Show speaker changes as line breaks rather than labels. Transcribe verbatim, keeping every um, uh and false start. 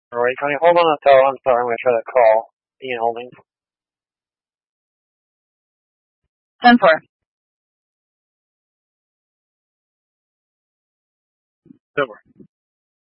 All right, Connie, hold on a thought. I'm sorry, I'm going to try to call Ian Holdings.
ten four.
Super.